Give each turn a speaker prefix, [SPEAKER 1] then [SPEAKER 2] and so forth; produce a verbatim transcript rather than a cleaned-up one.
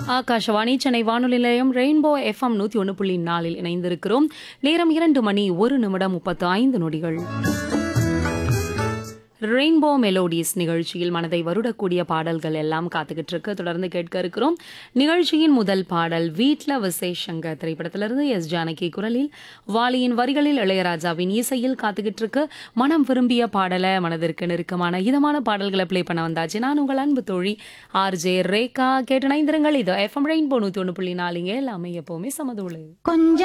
[SPEAKER 1] ஆகாஷவாணி சென்னை வானொலி நிலையம் rainbow FM நூத்தி ஒன்று புள்ளி நாலில் இணைந்திருக்கிறோம். நேரம் இரண்டு மணி ஒரு நிமிடம் முப்பத்து ஐந்து நொடிகள். ரெயின்போ மெலோடிஸ் நிகழ்ச்சியில் மனதை வருடக்கூடிய பாடல்கள் எல்லாம் காத்துக்கிட்டு இருக்கு. தொடர்ந்து கேட்க இருக்கிறோம். நிகழ்ச்சியின் முதல் பாடல் வீட்ல விசேஷங்க திரைப்படத்திலிருந்து எஸ் ஜானகி குரலில், வாலியின் வரிகளில் இளையராஜாவின் இசையில் காத்துக்கிட்டு இருக்கு. மனம் விரும்பிய பாடலை மனதிற்கு நெருக்கமான இதமான பாடல்களை பிளே பண்ண வந்தாச்சு. நான் உங்கள் அன்பு தோழி ஆர் ஜே ரேகா. கேட்டு இணைந்திருங்கள். இது எஃப்எம் ரெயின்போ நூத்தி ஒன்று புள்ளி நாலுங்க. எல்லாமே எப்பவுமே சமதோடு.
[SPEAKER 2] கொஞ்சம்